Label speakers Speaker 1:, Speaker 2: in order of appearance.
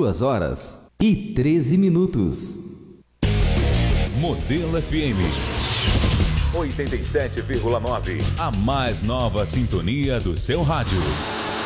Speaker 1: 2h13.
Speaker 2: Modelo FM 87,9. A mais nova sintonia do seu rádio.